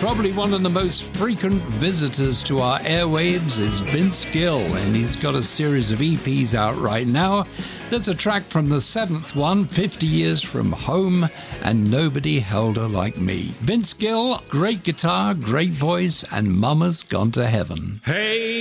Probably one of the most frequent visitors to our airwaves is Vince Gill, and he's got a series of EPs out right now. There's a track from the 7th one, 50 Years from Home, and Nobody Held Her Like Me. Vince Gill, great guitar, great voice, and Mama's Gone to Heaven. Hey!